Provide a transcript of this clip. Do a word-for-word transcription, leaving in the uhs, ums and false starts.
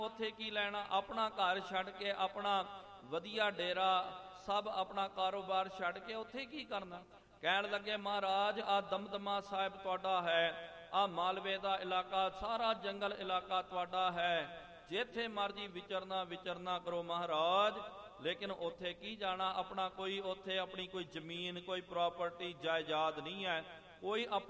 ਉੱਥੇ ਕੀ ਲੈਣਾ? ਆਪਣਾ ਘਰ ਛੱਡ ਕੇ, ਆਪਣਾ ਵਧੀਆ ਡੇਰਾ, ਸਭ ਆਪਣਾ ਕਾਰੋਬਾਰ ਛੱਡ ਕੇ ਉੱਥੇ ਕੀ ਕਰਨਾ? ਕਹਿਣ ਲੱਗੇ ਮਹਾਰਾਜ ਆ ਦਮਦਮਾ ਸਾਹਿਬ ਤੁਹਾਡਾ ਹੈ, ਆ ਮਾਲਵੇ ਦਾ ਇਲਾਕਾ, ਸਾਰਾ ਜੰਗਲ ਇਲਾਕਾ ਤੁਹਾਡਾ ਹੈ, ਜਿੱਥੇ ਮਰਜੀ ਵਿਚਰਨਾ ਵਿਚਰਨਾ ਕਰੋ ਮਹਾਰਾਜ, ਲੇਕਿਨ ਉੱਥੇ ਕੀ ਜਾਣਾ? ਆਪਣਾ ਕੋਈ ਉੱਥੇ ਆਪਣੀ ਕੋਈ ਜ਼ਮੀਨ, ਕੋਈ ਪ੍ਰਾਪਰਟੀ ਜਾਇਦਾਦ ਨਹੀਂ ਹੈ, ਕੋਈ